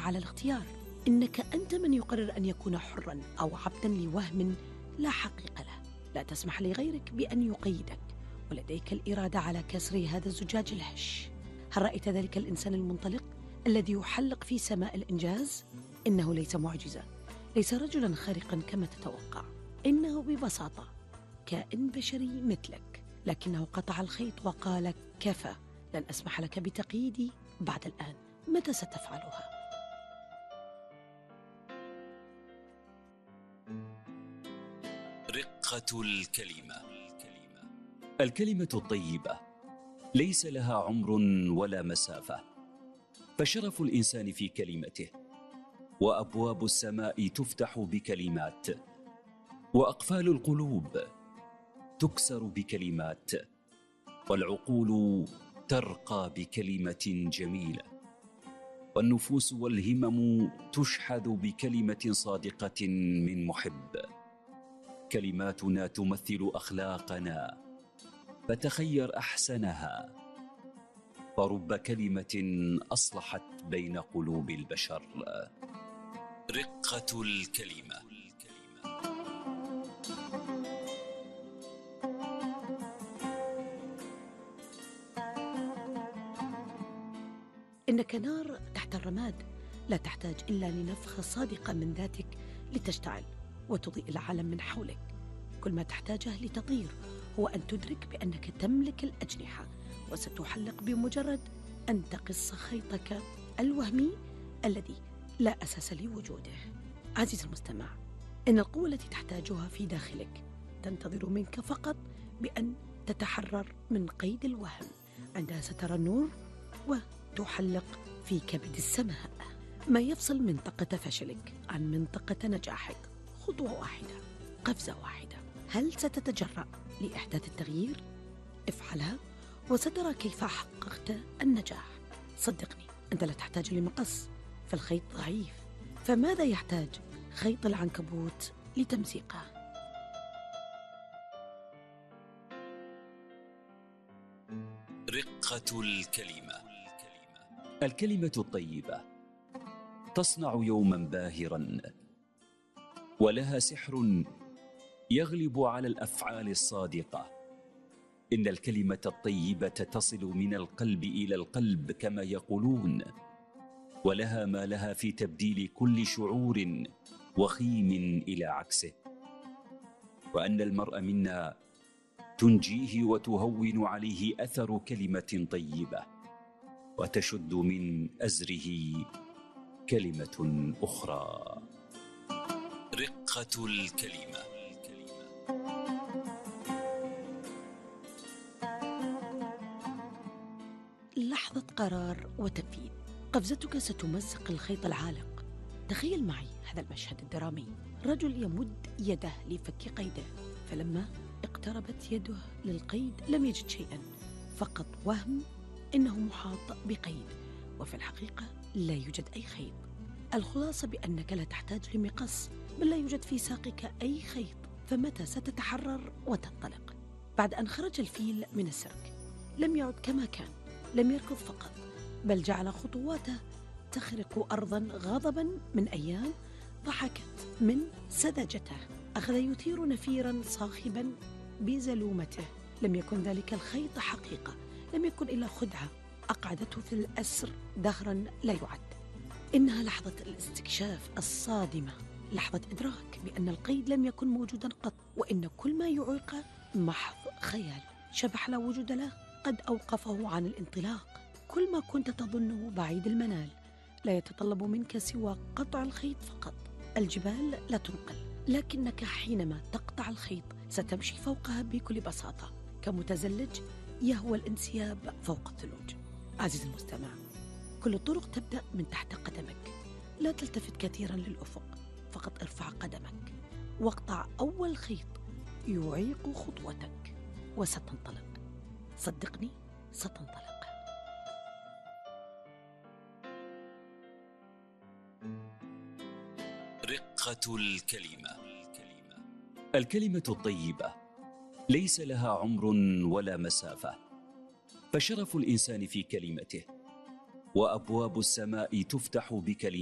على الاختيار. إنك أنت من يقرر أن يكون حراً أو عبداً لوهم لا حقيقة له. لا تسمح لغيرك بأن يقيدك، ولديك الإرادة على كسر هذا الزجاج الهش. هل رأيت ذلك الإنسان المنطلق الذي يحلق في سماء الإنجاز؟ إنه ليس معجزة، ليس رجلاً خارقاً كما تتوقع. إنه ببساطة كائن بشري مثلك، لكنه قطع الخيط وقال: كفى، لن أسمح لك بتقييدي بعد الآن. متى ستفعلها؟ رقة الكلمة. الكلمة الطيبة ليس لها عمر ولا مسافة، فشرف الإنسان في كلمته، وأبواب السماء تفتح بكلمات، وأقفال القلوب تكسر بكلمات، والعقول ترقى بكلمة جميلة، والنفوس والهمم تشحذ بكلمة صادقة من محب. كلماتنا تمثل أخلاقنا، فتخير أحسنها، فرب كلمة أصلحت بين قلوب البشر. رقة الكلمة. إنك نار تحت الرماد، لا تحتاج إلا لنفخة صادقة من ذاتك لتشتعل وتضيء العالم من حولك. كل ما تحتاجه لتطير هو أن تدرك بأنك تملك الأجنحة، وستحلق بمجرد أن تقص خيطك الوهمي الذي لا أساس لوجوده. عزيزي المستمع، إن القوة التي تحتاجها في داخلك تنتظر منك فقط بأن تتحرر من قيد الوهم. عندها سترى النور وتحلق في كبد السماء. ما يفصل منطقة فشلك عن منطقة نجاحك خطوة واحدة، قفزة واحدة. هل ستتجرأ لإحداث التغيير؟ افعلها وسترى كيف حققت النجاح. صدقني، أنت لا تحتاج لمقص، فالخيط ضعيف، فماذا يحتاج خيط العنكبوت لتمزيقه؟ رقة الكلمة. الكلمة الطيبة تصنع يوما باهرا، ولها سحر يغلب على الأفعال الصادقة. إن الكلمة الطيبة تصل من القلب إلى القلب كما يقولون، ولها ما لها في تبديل كل شعور وخيم إلى عكسه. وأن المرء منا تنجيه وتهون عليه أثر كلمة طيبة، وتشد من أزره كلمة أخرى. رقة الكلمة. لحظة قرار وتنفيذ. قفزتك ستمزق الخيط العالق. تخيل معي هذا المشهد الدرامي: رجل يمد يده لفك قيده، فلما اقتربت يده للقيد لم يجد شيئا، فقط وهم إنه محاط بقيد، وفي الحقيقة لا يوجد أي خيط. الخلاصة بأنك لا تحتاج لمقص، بل لا يوجد في ساقك أي خيط. فمتى ستتحرر وتنطلق؟ بعد أن خرج الفيل من السيرك لم يعد كما كان. لم يركض فقط، بل جعل خطواته تخرق أرضا غضبا من أيام ضحكت من سذجته. أخذ يثير نفيرا صاخبا بزلومته. لم يكن ذلك الخيط حقيقة، لم يكن إلا خدعة أقعدته في الأسر دهرا لا يعد. إنها لحظة الاستكشاف الصادمة، لحظة إدراك بأن القيد لم يكن موجودا قط، وإن كل ما يعيقه محض خيال. شبح لا وجود له قد أوقفه عن الانطلاق. كل ما كنت تظنه بعيد المنال لا يتطلب منك سوى قطع الخيط فقط. الجبال لا تنقل، لكنك حينما تقطع الخيط ستمشي فوقها بكل بساطة، كمتزلج يهوى الانسياب فوق الثلوج. عزيزي المستمع، كل الطرق تبدأ من تحت قدمك. لا تلتفت كثيرا للأفق، فقط ارفع قدمك واقطع أول خيط يعيق خطوتك وستنطلق. صدقني، ستنطلق. رقة الكلمة. الكلمة الطيبة ليس لها عمر ولا مسافة، فشرف الإنسان في كلمته، وأبواب السماء تفتح بكلمته.